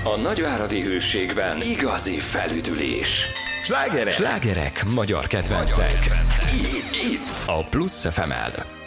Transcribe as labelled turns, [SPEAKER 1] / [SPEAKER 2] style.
[SPEAKER 1] A nagyváradi Hőségben igazi felüdülés. Slágerek magyar kedvencek. Itt a Plusz FM-el.